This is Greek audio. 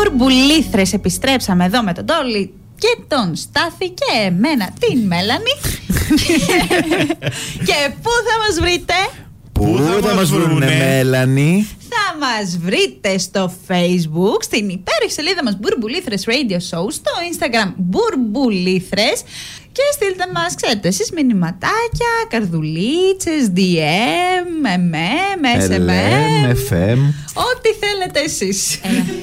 Μπουρμπουλήθρες, επιστρέψαμε εδώ με τον Τόλι και τον Στάθη και εμένα, την Μέλανη. Και πού θα μας βρείτε? Πού θα μας βρούνε, Μέλανη? Θα μας βρείτε στο Facebook, στην υπέροχη σελίδα μας Μπουρμπουλήθρες Radio Show, στο Instagram Μπουρμπουλήθρες. Και στείλτε μας, ξέρετε εσείς, μηνυματάκια, καρδουλίτσες, DM, SMS, FM, ό,τι θέλετε εσείς.